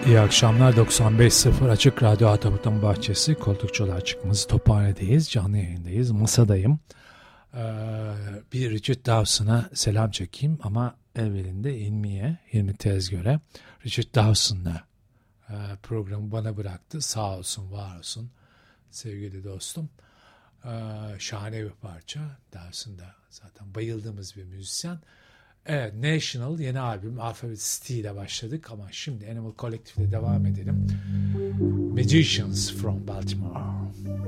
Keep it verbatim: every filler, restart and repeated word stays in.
İyi akşamlar. doksan beş nokta sıfır Açık Radyo Atabut'un Bahçesi. Koltukçular Çıkmazı Tophane'deyiz. Canlı yayındayız. Masadayım. Ee, bir Richard Dawson'a selam çekeyim ama evvelinde İlmiye, Hilmi Tezgör'e. Richard Dawson'la e, programı bana bıraktı. Sağ olsun, var olsun sevgili dostum. Ee, şahane bir parça. Dawson da zaten bayıldığımız bir müzisyen. Evet, National yeni albüm Alphabet City ile başladık ama şimdi Animal Collective'le devam edelim. Magicians from Baltimore.